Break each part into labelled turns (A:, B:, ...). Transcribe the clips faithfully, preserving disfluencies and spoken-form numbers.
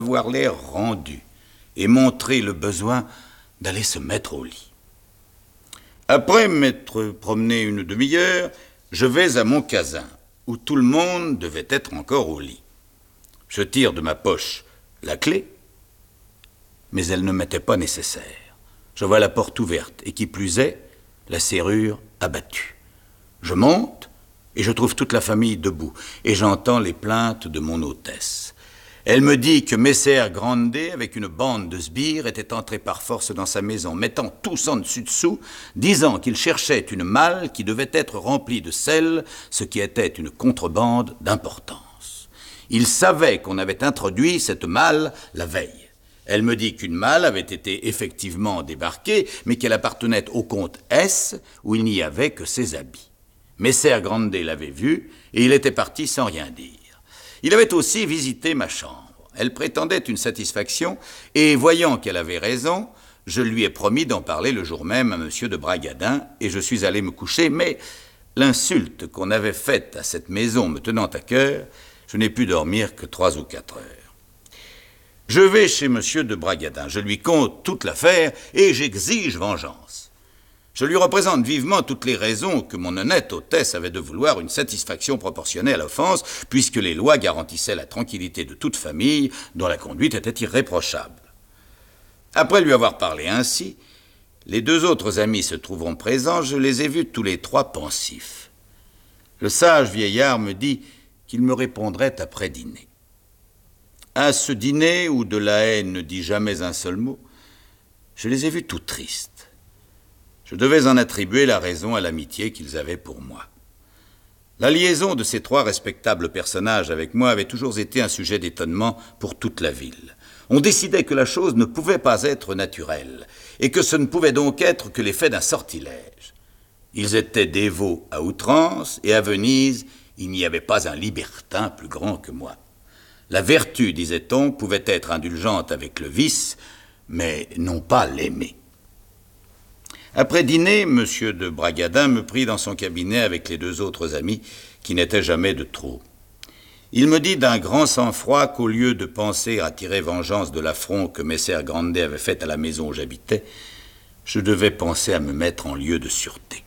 A: avoir l'air rendu et montrer le besoin d'aller se mettre au lit. Après m'être promené une demi-heure, je vais à mon casin, où tout le monde devait être encore au lit. Je tire de ma poche la clé, mais elle ne m'était pas nécessaire. Je vois la porte ouverte, et qui plus est, la serrure abattue. Je monte, et je trouve toute la famille debout, et j'entends les plaintes de mon hôtesse. Elle me dit que Messer Grande, avec une bande de sbires, était entré par force dans sa maison, mettant tous en dessus-dessous, disant qu'il cherchait une malle qui devait être remplie de sel, ce qui était une contrebande d'importance. Il savait qu'on avait introduit cette malle la veille. Elle me dit qu'une malle avait été effectivement débarquée, mais qu'elle appartenait au comte S, où il n'y avait que ses habits. Messer Grande l'avait vue, et il était parti sans rien dire. Il avait aussi visité ma chambre. Elle prétendait une satisfaction, et voyant qu'elle avait raison, je lui ai promis d'en parler le jour même à M. de Bragadin, et je suis allé me coucher, mais l'insulte qu'on avait faite à cette maison me tenant à cœur, je n'ai pu dormir que trois ou quatre heures. Je vais chez M. de Bragadin, je lui conte toute l'affaire, et j'exige vengeance. Je lui représente vivement toutes les raisons que mon honnête hôtesse avait de vouloir une satisfaction proportionnée à l'offense, puisque les lois garantissaient la tranquillité de toute famille dont la conduite était irréprochable. Après lui avoir parlé ainsi, les deux autres amis se trouvant présents, je les ai vus tous les trois pensifs. Le sage vieillard me dit qu'il me répondrait après dîner. À ce dîner, où de la haine ne dit jamais un seul mot, je les ai vus tout tristes. Je devais en attribuer la raison à l'amitié qu'ils avaient pour moi. La liaison de ces trois respectables personnages avec moi avait toujours été un sujet d'étonnement pour toute la ville. On décidait que la chose ne pouvait pas être naturelle, et que ce ne pouvait donc être que l'effet d'un sortilège. Ils étaient dévots à outrance, et à Venise, il n'y avait pas un libertin plus grand que moi. La vertu, disait-on, pouvait être indulgente avec le vice, mais non pas l'aimer. Après dîner, M. de Bragadin me prit dans son cabinet avec les deux autres amis, qui n'étaient jamais de trop. Il me dit d'un grand sang-froid qu'au lieu de penser à tirer vengeance de l'affront que Messer Grande avait fait à la maison où j'habitais, je devais penser à me mettre en lieu de sûreté.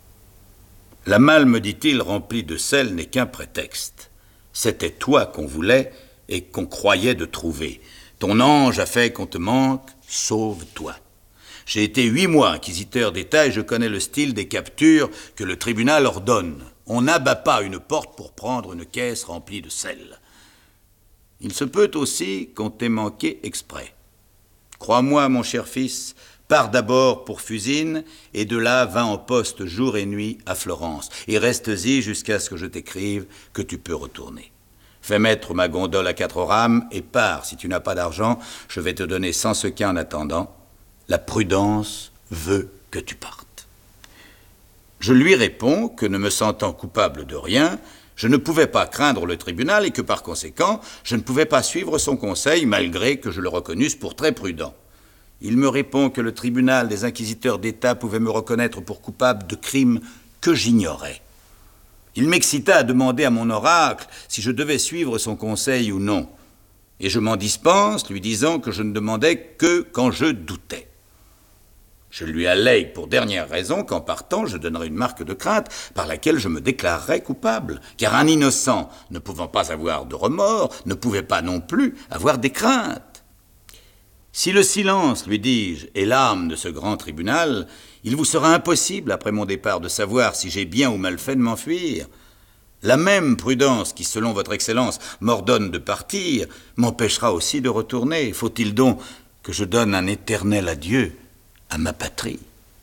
A: La malle, me dit-il, remplie de sel n'est qu'un prétexte. C'était toi qu'on voulait et qu'on croyait de trouver. Ton ange a fait qu'on te manque, sauve-toi. J'ai été huit mois inquisiteur d'État et je connais le style des captures que le tribunal ordonne. On n'abat pas une porte pour prendre une caisse remplie de sel. Il se peut aussi qu'on t'ait manqué exprès. Crois-moi, mon cher fils, pars d'abord pour Fusine et de là va en poste jour et nuit à Florence et reste-y jusqu'à ce que je t'écrive que tu peux retourner. Fais mettre ma gondole à quatre rames et pars. Si tu n'as pas d'argent, je vais te donner cent sequins en attendant. La prudence veut que tu partes. Je lui réponds que, ne me sentant coupable de rien, je ne pouvais pas craindre le tribunal et que, par conséquent, je ne pouvais pas suivre son conseil, malgré que je le reconnusse pour très prudent. Il me répond que le tribunal des inquisiteurs d'État pouvait me reconnaître pour coupable de crimes que j'ignorais. Il m'excita à demander à mon oracle si je devais suivre son conseil ou non, et je m'en dispense, lui disant que je ne demandais que quand je doutais. Je lui allègue pour dernière raison qu'en partant, je donnerai une marque de crainte par laquelle je me déclarerais coupable, car un innocent, ne pouvant pas avoir de remords, ne pouvait pas non plus avoir des craintes. Si le silence, lui dis-je, est l'âme de ce grand tribunal, il vous sera impossible, après mon départ, de savoir si j'ai bien ou mal fait de m'enfuir. La même prudence qui, selon votre Excellence, m'ordonne de partir, m'empêchera aussi de retourner. Faut-il donc que je donne un éternel adieu à ma patrie?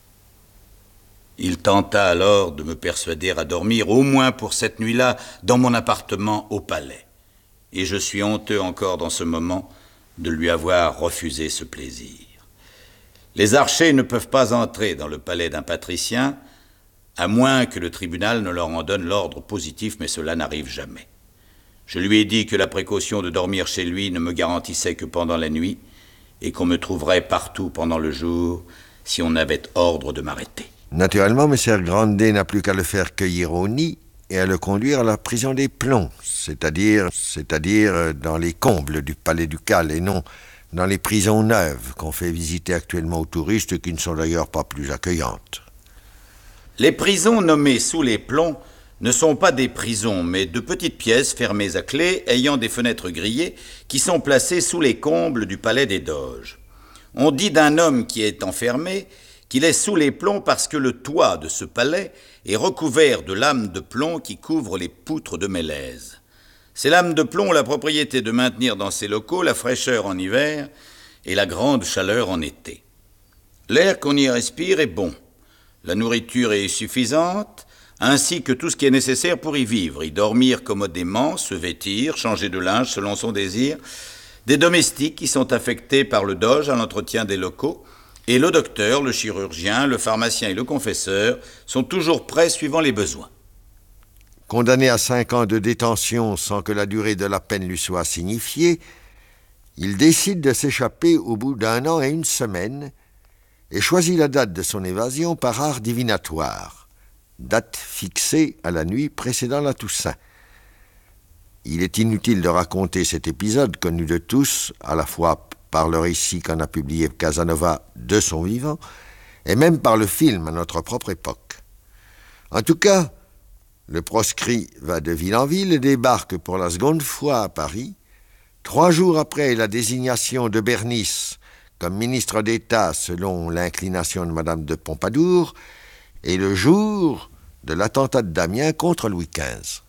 A: Il tenta alors de me persuader à dormir, au moins pour cette nuit-là, dans mon appartement au palais. Et je suis honteux encore dans ce moment de lui avoir refusé ce plaisir. Les archers ne peuvent pas entrer dans le palais d'un patricien, à moins que le tribunal ne leur en donne l'ordre positif, mais cela n'arrive jamais. Je lui ai dit que la précaution de dormir chez lui ne me garantissait que pendant la nuit, et qu'on me trouverait partout pendant le jour si on avait ordre de m'arrêter.
B: Naturellement, M. Grande n'a plus qu'à le faire cueillir au nid et à le conduire à la prison des Plombs, c'est-à-dire, c'est-à-dire dans les combles du palais ducal et non dans les prisons neuves qu'on fait visiter actuellement aux touristes, qui ne sont d'ailleurs pas plus accueillantes.
A: Les prisons nommées sous les plombs ne sont pas des prisons, mais de petites pièces fermées à clé, ayant des fenêtres grillées, qui sont placées sous les combles du palais des Doges. On dit d'un homme qui est enfermé qu'il est sous les plombs parce que le toit de ce palais est recouvert de lames de plomb qui couvrent les poutres de mélèze. Ces lames de plomb ont la propriété de maintenir dans ces locaux la fraîcheur en hiver et la grande chaleur en été. L'air qu'on y respire est bon, la nourriture est suffisante, ainsi que tout ce qui est nécessaire pour y vivre, y dormir commodément, se vêtir, changer de linge selon son désir, des domestiques qui sont affectés par le Doge à l'entretien des locaux, et le docteur, le chirurgien, le pharmacien et le confesseur sont toujours prêts suivant les besoins.
B: Condamné à cinq ans de détention sans que la durée de la peine lui soit signifiée, il décide de s'échapper au bout d'un an et une semaine et choisit la date de son évasion par art divinatoire, date fixée à la nuit précédant la Toussaint. Il est inutile de raconter cet épisode connu de tous, à la fois par le récit qu'en a publié Casanova de son vivant, et même par le film à notre propre époque. En tout cas, le proscrit va de ville en ville et débarque pour la seconde fois à Paris, trois jours après la désignation de Bernis comme ministre d'État selon l'inclination de Madame de Pompadour, et le jour de l'attentat de Damiens contre Louis quinze.